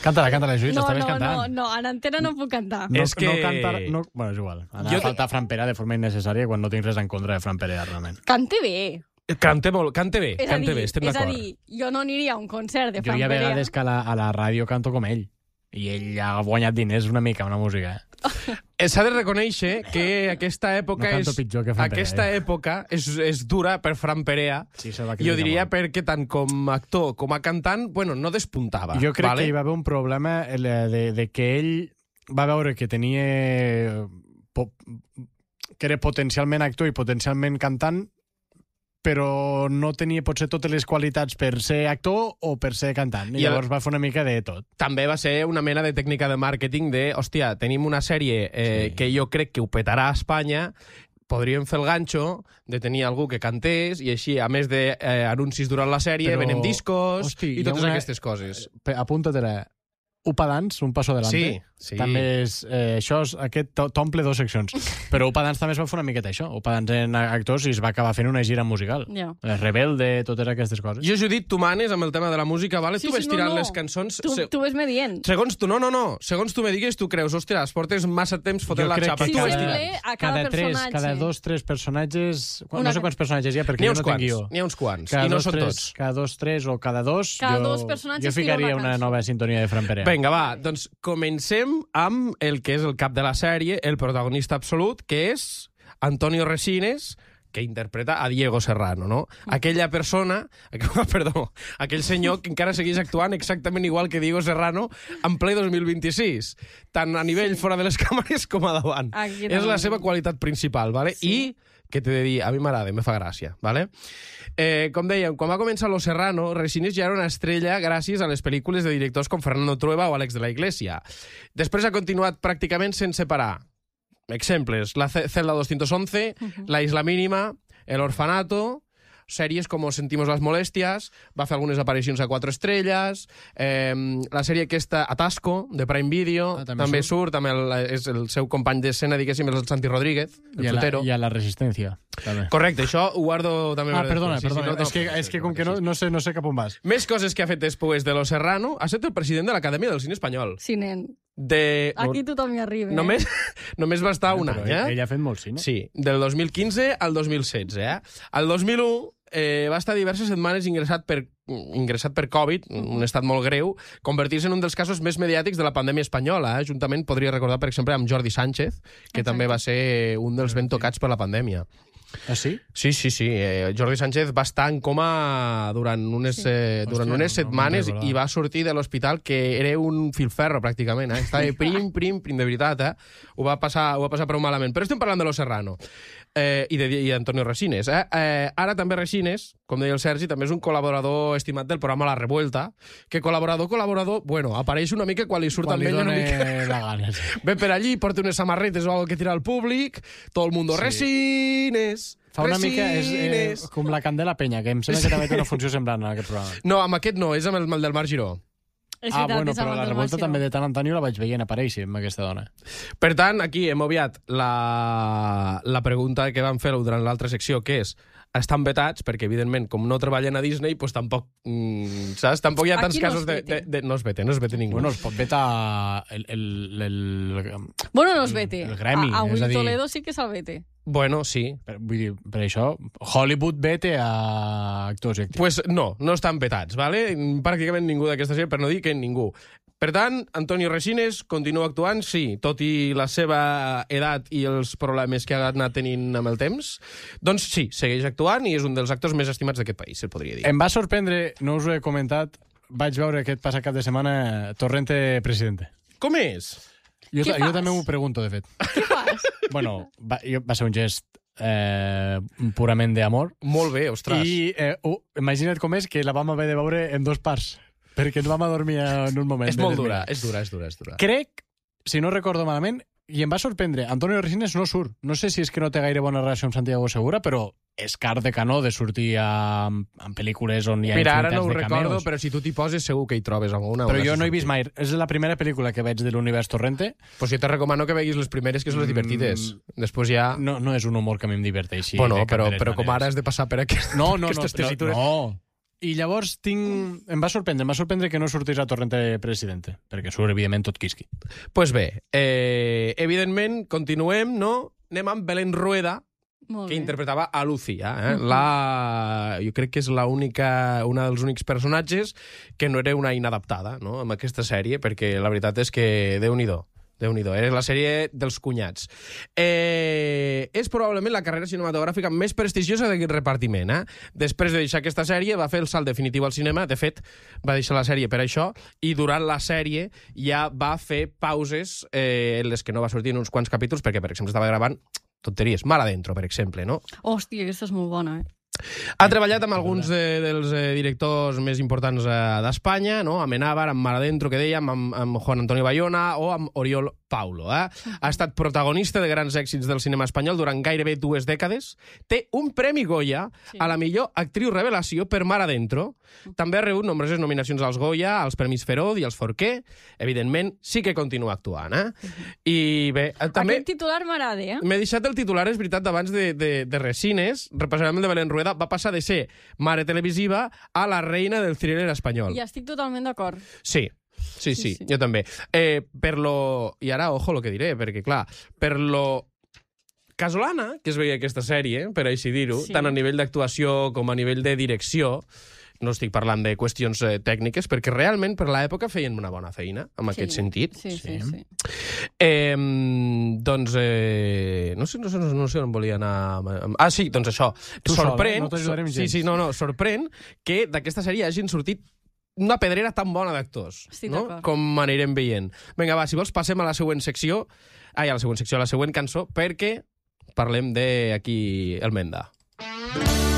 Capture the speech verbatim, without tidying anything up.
Canta-la, canta-la, Judit, No, estaves no, cantant. no, no, en antena no puc cantar. No, És que- no cantar... No... Bueno, és igual. Anar Jo a faltar Fran Pere de forma innecessària quan no tinc res en contra de Fran Pere, realment. Cante bé. Cante molt, cante bé, És a cante dir, bé, estem és a d'acord. dir, jo no aniria a un concert de Jo Fran hi ha Perea. vegades que a la, a la ràdio canto com ell. I ell ha guanyat diners una mica amb la música. Eh? Eh, S'ha de reconèixer que aquesta època No canto és pitjor que Fran Perea, aquesta eh? època és, és dura per Fran Perea. Sí, se'l va Jo criticar diria molt. perquè tant com a actor com a cantant, bueno, no despuntava. Jo crec vale? que hi va haver un problema el, de, de que ell va veure que tenia... Po, que era potencialment actor i potencialment cantant, però no tenia potser totes les qualitats per ser actor o per ser cantant. I, I el- llavors va fer una mica de tot. També va ser una mena de tècnica de màrqueting de, hòstia, tenim una sèrie eh, Sí. que jo crec que ho petarà a Espanya, podríem fer el ganxo de tenir algú que cantés i així, a més d'anuncis durant la sèrie, Però, venem discos hosti, hi i ha totes una- aquestes coses. Pe- Apúntate-la. Upa Dance, un passo adelante. Sí, sí. També és, eh, això és, aquest to- t'omple dos seccions. Però Upa Dance també es va fer una miqueta això. Upa Dance en actors i es va acabar fent una gira musical. Ja. El Rebelde, totes aquestes coses. Jo, Judit, tu manes amb el tema de la música, vale? Sí, tu sí, ves no, tirant no. les cançons... Tu, se- tu ves-me dient. Segons tu, no, no, no. Segons tu me digues, tu creus, ostres, portes massa temps fotent Jo la crec xapa. que Tu Sí, ves sí, tirant. sí. a cada tres, personatge. cada dos, tres personatges... Una No sé ca- quants personatges hi ha, perquè N'hi ha jo uns no tinc quants, guió. n'hi ha uns quants, Cada i no dos, són tres, tots. Cada dos, tres o cada dos... Cada jo, dos personatges jo ficaria tira una una cançó. nova sintonia de Fran Perea. Vinga, va, doncs comencem amb el que és el cap de la sèrie, el protagonista absolut, que és Antonio Resines, que interpreta a Diego Serrano, no? Aquella persona, perdó, aquell senyor que encara segueix actuant exactament igual que Diego Serrano en ple dos mil vint-i-sis, tant a nivell fora de les càmeres com a davant. Aquí És la davant. seva qualitat principal, vale? Sí. I que t'he de dir, a mi m'agrada, me fa gràcia, vale? Eh, com dèiem, quan va començar Los Serrano, Resines ja era una estrella gràcies a les pel·lícules de directors com Fernando Trueba o Àlex de la Iglesia. Després ha continuat pràcticament sense parar. Exemples, la Ce- Celda doscientos once, La Isla Mínima, El Orfanato, sèries com Sentimos las molestias, va fer algunes aparicions a Quatre Estrelles, eh, la sèrie aquesta Atasco, de Prime Video, Ah, també també surt. surt, també el, és el seu company d'escena, diguéssim, és el Santi Rodríguez, el I a, la, frutero. I a la Resistència, també. Correcte, això ho guardo també... Ah, per perdona, després. Sí, sí, perdona. no, no, és, que, és que com que no, no, sé, no sé cap on vas. Més coses que ha fet després de Lo Serrano, ha estat el president de l'Acadèmia del Cine Espanyol. Sí, nen. De... Aquí tothom hi arriba. eh? Només, només va estar un Però any, ell, eh? ell ha fet molt cine. Sí, del dos mil quinze al dos mil setze. Eh? Al dos mil u eh, va estar diverses setmanes ingressat per, ingressat per Covid, un estat molt greu, convertir-se en un dels casos més mediàtics de la pandèmia espanyola. Eh? Juntament podria recordar, per exemple, amb Jordi Sánchez, que Exacte. també va ser un dels ben tocats per la pandèmia. Ah, sí? Sí, sí, sí. Eh, Jordi Sánchez va estar en coma durant unes, Sí. eh, durant Hòstia, unes no- no me'n setmanes recordava. i va sortir de l'hospital que era un filferro, pràcticament. Eh? Estava prim, prim, prim, de veritat. Eh? Ho, va passar, ho va passar prou malament. Però estem parlant de Lo Serrano eh, i de i Antonio Resines. Eh? Eh, ara també Resines, com deia el Sergi, també és un col·laborador estimat del programa La Revuelta, que col·laborador, col·laborador, bueno, apareix una mica quan li surt Quan amb li ell una dóna mica... la gana. Sí. Ve per allí, porta unes samarretes o algo que tira al públic, tot el mundo, Sí. Resines... Fa una mica és, eh, Resines. com la Candela Penya, que em sembla que també té una funció semblant en aquest programa. No, amb aquest no, és amb el, amb el del Mar Giró. És Ah, veritat, bueno, és amb però el la del revolta Màximo. també de tant en tant jo la vaig veient aparèixer amb aquesta dona. Per tant, aquí hem obviat la, la pregunta que vam fer durant l'altra secció, que és, estan vetats, perquè evidentment, com no treballen a Disney, doncs tampoc, mm, saps? Tampoc hi ha tants Aquí no casos es de, vete. de, de... No es vete, no es vete ningú. Bueno, es pot vetar el, el, el, el, Bueno, no es vete. el gremi, A, a és a Will dir- Toledo sí que se'l vete. Bueno, sí. per, vull dir, per això, Hollywood vete a actors i actrius. Pues no, no estan vetats, ¿vale? Pràcticament ningú d'aquesta sèrie, per no dir que ningú. Per tant, Antonio Resines continua actuant, sí, tot i la seva edat i els problemes que ha anat tenint amb el temps, doncs sí, segueix actuant i és un dels actors més estimats d'aquest país, se podria dir. Em va sorprendre, no us ho he comentat, vaig veure aquest passat cap de setmana Torrente presidente. Com és? Jo, Què jo fas? també m'ho pregunto, de fet. Què fas? Bueno, va, jo, va ser un gest eh, purament d'amor. Molt bé, ostres. I eh, uh, imagina't com és que la vam haver de veure en dos parts, perquè ens vam adormir en un moment. És molt de dura, desmina. és dura, és dura, és dura. Crec, si no recordo malament, i em va sorprendre, Antonio Resines no surt. No sé si és que no té gaire bona relació amb Santiago Segura, però és car de canó de sortir a, a pel·lícules on hi ha Mira, ara no ho infinitats de recordo, cameos. però si tu t'hi poses segur que hi trobes alguna. Però jo no he vist mai. És la primera pel·lícula que veig de l'univers Torrente. Pues jo te recomano que veguis les primeres, que són les Mm. divertides. Després ja... No, no és un humor que a mi em diverteixi. bueno, de cap però, de les però com maneres. ara has de passar per aquest, No, no, no, aquestes no, tessitures... no. I llavors tinc... Em va sorprendre, em va sorprendre que no sortís a Torrente Presidente, perquè surt, evidentment, tot quisqui. Doncs pues bé, eh, evidentment, continuem, no? Anem amb Belén Rueda, Molt que bé. interpretava a Lucía. Eh? La... Jo crec que és la única, una dels únics personatges que no era una inadaptada, no?, amb aquesta sèrie, perquè la veritat és que Déu-n'hi-do. Déu-n'hi-do, és la sèrie dels cunyats. Eh, és probablement la carrera cinematogràfica més prestigiosa d'aquest repartiment. Eh? Després de deixar aquesta sèrie, va fer el salt definitiu al cinema. De fet, va deixar la sèrie per això, i durant la sèrie ja va fer pauses eh, en les que no va sortir en uns quants capítols, perquè, per exemple, estava gravant tonteries. Mar Adentro, per exemple, no? Hòstia, aquesta és molt bona, eh? Ha treballat amb alguns de, dels eh, directors més importants eh, d'Espanya, no? Amb Enávar, amb Mar Adentro, que dèiem, amb, amb Juan Antonio Bayona o amb Oriol Paulo. Eh? Ha estat protagonista de grans èxits del cinema espanyol durant gairebé dues dècades. Té un Premi Goya Sí. a la millor actriu revelació per Mar Adentro. També ha rebut nombroses nominacions als Goya, als Premis Feroz i als Forqué. Evidentment, sí que continua actuant. Eh? I bé, eh, també... Aquest titular m'agrada, eh? M'he deixat el titular, és veritat, d'abans de, de, de Resines, representament de Belén Rueda, va passar de ser mare televisiva a la reina del thriller espanyol. I estic totalment d'acord. Sí, sí, sí, Sí, sí, sí. jo també. Eh, per lo... I ara, ojo lo que diré, perquè, clar, per lo casolana que es veia aquesta sèrie, per així dir-ho, Sí. tant a nivell d'actuació com a nivell de direcció, no estic parlant de qüestions eh, tècniques, perquè realment per l'època feien una bona feina, en aquest Sí. sentit. Sí, Sí. sí, sí. Eh, doncs, eh, no sé, no sé, no sé on volia anar... amb- Ah, sí, doncs això. Tu sol, sorprèn, eh? No t'ajudarem sí, gens. sí, no, no, sorprèn que d'aquesta sèrie hagin sortit una pedrera tan bona d'actors, Estic no? d'acord. Com anirem veient. Vinga, va, si vols passem a la següent secció, ai, a la següent secció, a la següent cançó, perquè parlem de aquí el Menda.